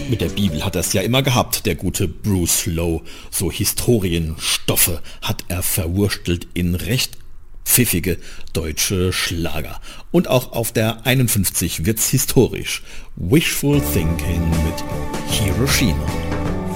Mit der Bibel hat er es ja immer gehabt, der gute Bruce Lowe. So Historienstoffe hat er verwurstelt in recht pfiffige deutsche Schlager. Und auch auf der 51 wird's historisch. Wishful Thinking mit Hiroshima.